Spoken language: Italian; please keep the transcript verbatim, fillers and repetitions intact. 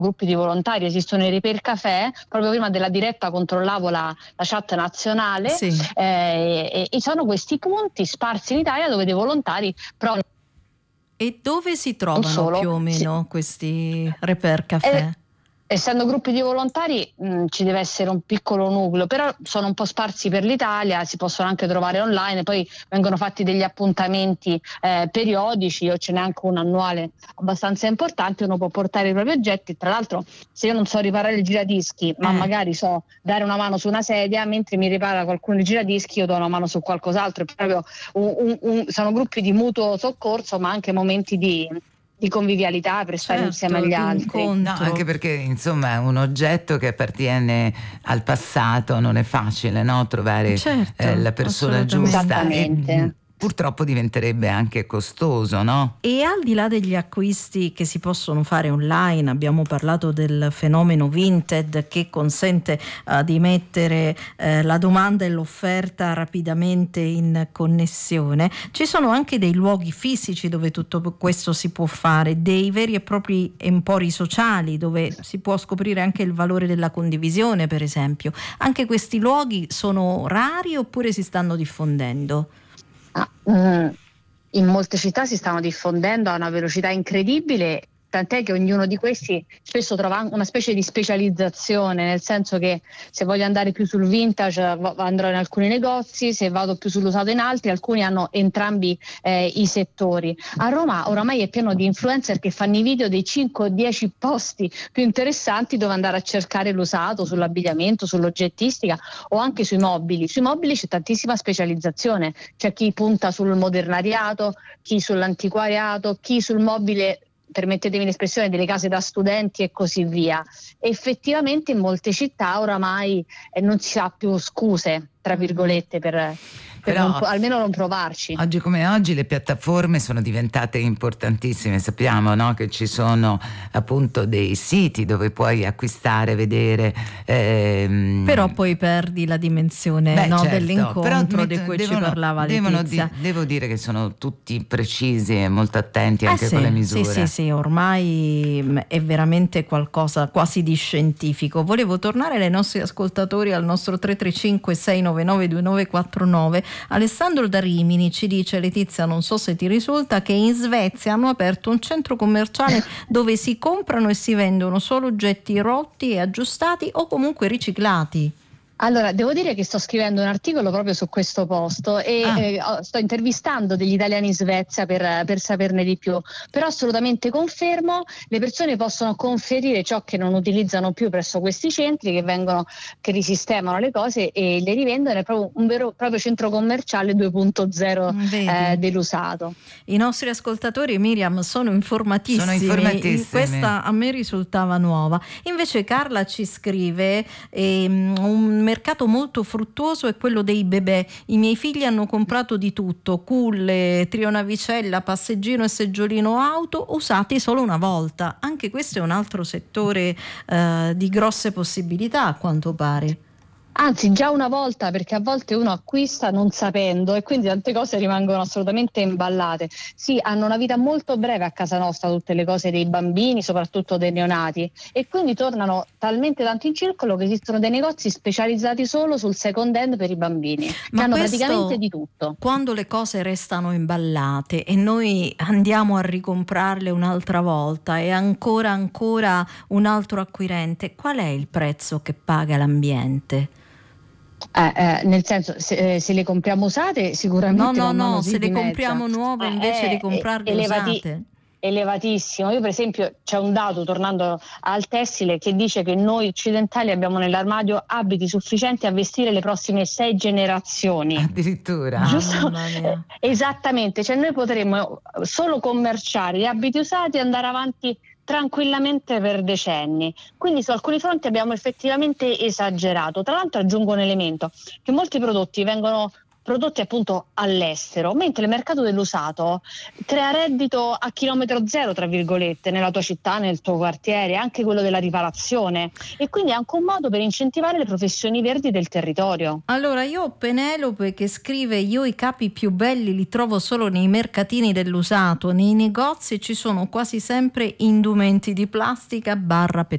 gruppi di volontari, esistono i Reper Café. Proprio prima della diretta controllavo la, la chat nazionale, sì. eh, e, e sono questi punti sparsi in Italia dove dei volontari provano. E dove si trovano più o meno sì. questi Reper Café? Eh, Essendo gruppi di volontari mh, ci deve essere un piccolo nucleo, però sono un po' sparsi per l'Italia, si possono anche trovare online, poi vengono fatti degli appuntamenti eh, periodici, o ce n'è anche un annuale abbastanza importante, uno può portare i propri oggetti. Tra l'altro, se io non so riparare il giradischi, ma eh. magari so dare una mano su una sedia, mentre mi ripara qualcuno il giradischi io do una mano su qualcos'altro. È proprio un, un, un, sono gruppi di mutuo soccorso, ma anche momenti di di convivialità per stare certo, insieme agli altri. No, anche perché insomma un oggetto che appartiene al passato non è facile, no? Trovare certo, eh, la persona giusta. Esattamente. E, purtroppo diventerebbe anche costoso, no? E al di là degli acquisti che si possono fare online, abbiamo parlato del fenomeno Vinted che consente uh, di mettere uh, la domanda e l'offerta rapidamente in connessione. Ci sono anche dei luoghi fisici dove tutto questo si può fare, dei veri e propri empori sociali dove si può scoprire anche il valore della condivisione, per esempio. Anche questi luoghi sono rari oppure si stanno diffondendo? Ah, mm, in molte città si stanno diffondendo a una velocità incredibile, tant'è che ognuno di questi spesso trova una specie di specializzazione, nel senso che se voglio andare più sul vintage andrò in alcuni negozi, se vado più sull'usato in altri. Alcuni hanno entrambi eh, i settori. A Roma oramai è pieno di influencer che fanno i video dei cinque o dieci posti più interessanti dove andare a cercare l'usato, sull'abbigliamento, sull'oggettistica o anche sui mobili. Sui mobili c'è tantissima specializzazione, c'è chi punta sul modernariato, chi sull'antiquariato, chi sul mobile, permettetemi l'espressione, delle case da studenti e così via. Effettivamente in molte città oramai eh, non si ha più scuse, tra virgolette, per, per Però, non, almeno non provarci. Oggi come oggi le piattaforme sono diventate importantissime, sappiamo, no? Che ci sono appunto dei siti dove puoi acquistare, vedere. Ehm... Però poi perdi la dimensione Beh, no, certo, dell'incontro però di cui devono, ci parlava devono Letizia. Di, devo dire che sono tutti precisi e molto attenti eh anche sì, con le misure. Sì, sì, sì, ormai è veramente qualcosa quasi di scientifico. Volevo tornare ai nostri ascoltatori, al nostro tre tre cinque sei nove nove due nove quattro nove. Alessandro da Rimini ci dice: Letizia, non so se ti risulta che in Svezia hanno aperto un centro commerciale dove si comprano e si vendono solo oggetti rotti e aggiustati o comunque riciclati. Allora, devo dire che sto scrivendo un articolo proprio su questo posto e Ah. eh, sto intervistando degli italiani in Svezia per, per saperne di più, però assolutamente confermo, le persone possono conferire ciò che non utilizzano più presso questi centri che vengono, che risistemano le cose e le rivendono. È proprio un vero proprio centro commerciale due punto zero eh, dell'usato. I nostri ascoltatori, Miriam, sono informatissimi. Sono informatissimi. Questa a me risultava nuova. Invece Carla ci scrive ehm, un mercato molto fruttuoso è quello dei bebè. I miei figli hanno comprato di tutto: culle, trionavicella, passeggino e seggiolino auto usati solo una volta. Anche questo è un altro settore eh, di grosse possibilità, a quanto pare. Anzi, già una volta, perché a volte uno acquista non sapendo e quindi tante cose rimangono assolutamente imballate. Sì, hanno una vita molto breve a casa nostra tutte le cose dei bambini, soprattutto dei neonati, e quindi tornano talmente tanto in circolo che esistono dei negozi specializzati solo sul second hand per i bambini, Ma che hanno questo, praticamente di tutto. Quando le cose restano imballate e noi andiamo a ricomprarle un'altra volta e ancora ancora un altro acquirente, qual è il prezzo che paga l'ambiente? Eh, eh, nel senso, se, eh, se le compriamo usate sicuramente no no man mano no si se le dimezza. compriamo nuove invece eh, di comprarle elevati- usate. elevatissimo. Io per esempio c'è un dato, tornando al tessile, che dice che noi occidentali abbiamo nell'armadio abiti sufficienti a vestire le prossime sei generazioni. Addirittura. Giusto? Mamma mia. Eh, esattamente, cioè noi potremmo solo commerciare gli abiti usati e andare avanti tranquillamente per decenni. Quindi su alcuni fronti abbiamo effettivamente esagerato. Tra l'altro aggiungo un elemento, che molti prodotti vengono prodotti appunto all'estero, mentre il mercato dell'usato crea reddito a chilometro zero, tra virgolette, nella tua città, nel tuo quartiere, anche quello della riparazione, e quindi è anche un modo per incentivare le professioni verdi del territorio. Allora io ho Penelope che scrive: io i capi più belli li trovo solo nei mercatini dell'usato, nei negozi ci sono quasi sempre indumenti di plastica barra